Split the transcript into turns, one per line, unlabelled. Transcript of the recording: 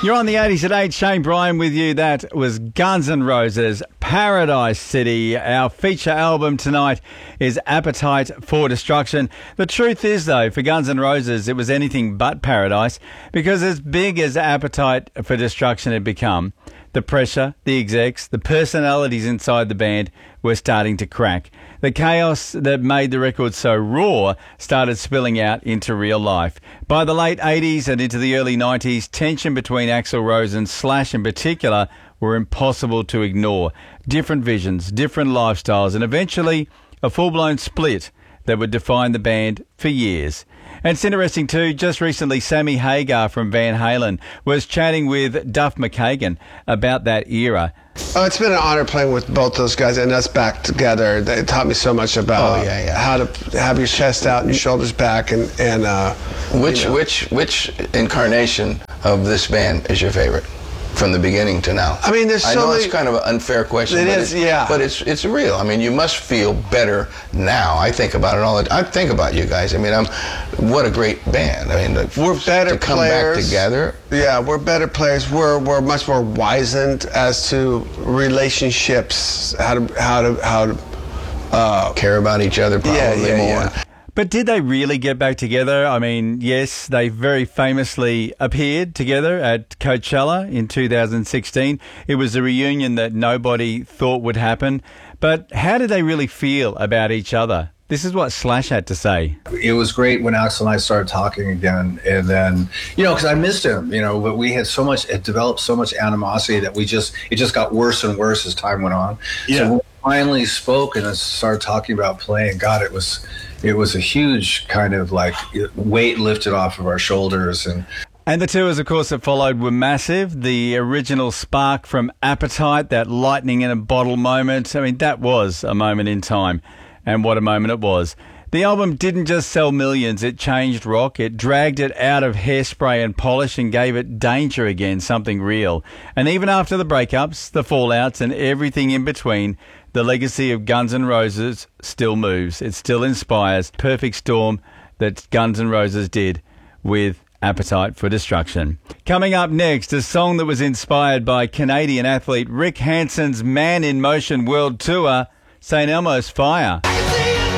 You're on the 80s at 8. Shane Bryan with you. That was Guns N' Roses, Paradise City. Our feature album tonight is Appetite for Destruction. The truth is, though, for Guns N' Roses, it was anything but paradise, because as big as Appetite for Destruction had become, the pressure, the execs, the personalities inside the band were starting to crack. The chaos that made the record so raw started spilling out into real life. By the late 80s and into the early 90s, tension between Axl Rose and Slash in particular were impossible to ignore. Different visions, different lifestyles, and eventually a full-blown split that would define the band for years. And it's interesting too, just recently Sammy Hagar from Van Halen was chatting with Duff McKagan about that era.
Oh, it's been an honor playing with both those guys and us back together. They taught me so much about how to have your chest out and your shoulders back and
which incarnation of this band is your favorite? From the beginning to now.
I mean, there's so many...
I know it's kind of an unfair question.
It is, yeah.
But it's real. I mean, you must feel better now. I think about it all the time. I think about you guys. I mean, what a great band. I mean,
we're better
to come
players.
Back together.
Yeah, we're better players. We're much more wizened as to relationships, how to
care about each other probably more.
Yeah.
But did they really get back together? I mean, yes, they very famously appeared together at Coachella in 2016. It was a reunion that nobody thought would happen. But how did they really feel about each other? This is what Slash had to say.
It was great when Axl and I started talking again. And then, because I missed him, but we had it developed so much animosity that it just got worse and worse as time went on. Yeah. So when we finally spoke and started talking about playing, God, it was a huge kind of weight lifted off of our shoulders. And
the tours, of course, that followed were massive. The original spark from Appetite, that lightning in a bottle moment, I mean, that was a moment in time. And what a moment it was. The album didn't just sell millions, it changed rock. It dragged it out of hairspray and polish and gave it danger again, something real. And even after the breakups, the fallouts, and everything in between, the legacy of Guns N' Roses still moves. It still inspires. Perfect storm that Guns N' Roses did with Appetite for Destruction. Coming up next, a song that was inspired by Canadian athlete Rick Hanson's Man in Motion World Tour, St. Elmo's Fire.